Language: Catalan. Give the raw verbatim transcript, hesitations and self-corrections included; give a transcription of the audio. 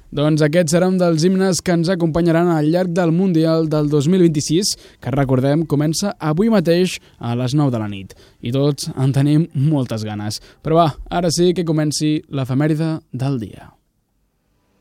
Doncs aquests seran dels himnes que ens acompanyaran al llarg del Mundial del dos mil vint-i-sis, que recordem comença avui mateix a les nou de la nit. I tots en tenim moltes ganes. Però va, ara sí que comenci l'efemèride del dia.